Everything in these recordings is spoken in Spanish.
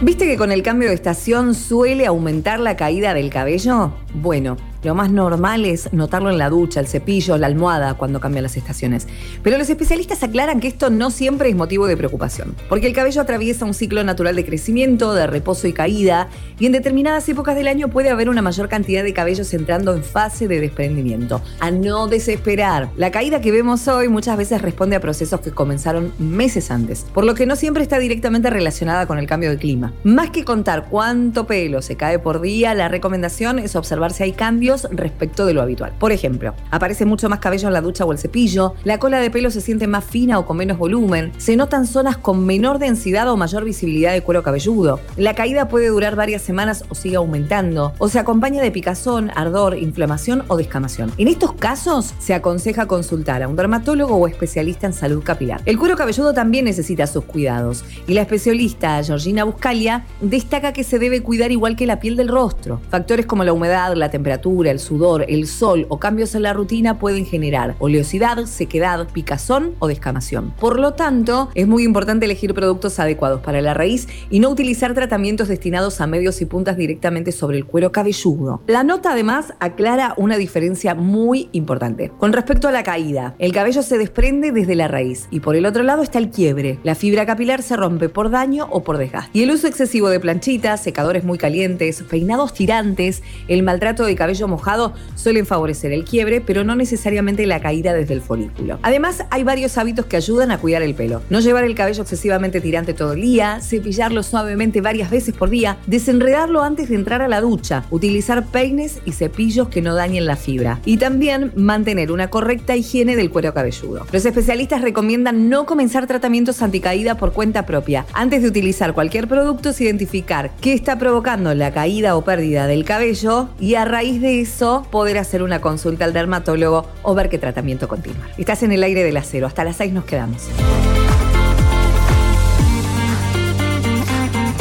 ¿Viste que con el cambio de estación suele aumentar la caída del cabello? Bueno, lo más normal es notarlo en la ducha, el cepillo, la almohada cuando cambian las estaciones. Pero los especialistas aclaran que esto no siempre es motivo de preocupación, porque el cabello atraviesa un ciclo natural de crecimiento, de reposo y caída, y en determinadas épocas del año puede haber una mayor cantidad de cabellos entrando en fase de desprendimiento. A no desesperar. La caída que vemos hoy muchas veces responde a procesos que comenzaron meses antes, por lo que no siempre está directamente relacionada con el cambio de clima. Más que contar cuánto pelo se cae por día, la recomendación es observar si hay cambios respecto de lo habitual. Por ejemplo, aparece mucho más cabello en la ducha o el cepillo, la cola de pelo se siente más fina o con menos volumen, se notan zonas con menor densidad o mayor visibilidad de cuero cabelludo, la caída puede durar varias semanas o sigue aumentando, o se acompaña de picazón, ardor, inflamación o descamación. En estos casos, se aconseja consultar a un dermatólogo o especialista en salud capilar. El cuero cabelludo también necesita sus cuidados, y la especialista Georgina Buscalia destaca que se debe cuidar igual que la piel del rostro. Factores como la humedad, la temperatura, el sudor, el sol o cambios en la rutina pueden generar oleosidad, sequedad, picazón o descamación. Por lo tanto, es muy importante elegir productos adecuados para la raíz y no utilizar tratamientos destinados a medios y puntas directamente sobre el cuero cabelludo. La nota además aclara una diferencia muy importante. Con respecto a la caída, el cabello se desprende desde la raíz y por el otro lado está el quiebre. La fibra capilar se rompe por daño o por desgaste. Y el uso excesivo de planchitas, secadores muy calientes, peinados tirantes, el maltrato de cabello mojado suelen favorecer el quiebre, pero no necesariamente la caída desde el folículo. Además, hay varios hábitos que ayudan a cuidar el pelo. No llevar el cabello excesivamente tirante todo el día, cepillarlo suavemente varias veces por día, desenredarlo antes de entrar a la ducha, utilizar peines y cepillos que no dañen la fibra y también mantener una correcta higiene del cuero cabelludo. Los especialistas recomiendan no comenzar tratamientos anticaída por cuenta propia. Antes de utilizar cualquier producto es identificar qué está provocando la caída o pérdida del cabello y a raíz de eso poder hacer una consulta al dermatólogo o ver qué tratamiento continuar. Estás en el aire del acero. Hasta las 6 nos quedamos.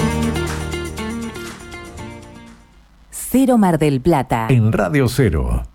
Cero Mar del Plata. En Radio Cero.